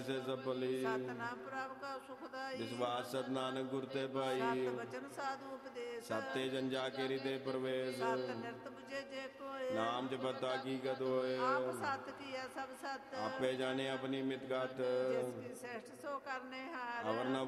ਸੇ ਸਫਲੀ। ਸਤਨਾਮ ਪ੍ਰਭ ਕਾ ਸੁਖਦਾਈ। ਵਿਸ਼ਵਾਸ ਸਤ ਨਾਨਕ ਗੁਰ ਤੇ ਪਾਈ। ਸਤ ਬਚਨ ਸਾਧੂ ਉਪਦੇਸ਼। ਸਤੇ ਜੰਜਾ ਕੇ ਹਿਰਦੇ ਪ੍ਰਵੇਸ਼। ਸਤ ਨਿਰਤ ਬੁਝੇ ਜੇ ਕੋਏ। ਨਾਮ ਜਪਤਾ ਕੀਕਤ ਹੋਏ। ਆਪ ਸਤ ਕੀਆ ਸਭ ਸਤ। ਆਪੇ ਜਾਣੇ ਆਪਣੀ ਮਿਤ ਗਤ। ਜਿਸ ਕੀ ਸ੍ਰੇਸ਼ਟ ਸੋ ਕਰਨੇ ਹਾਰ। ਅਵਰ ਨ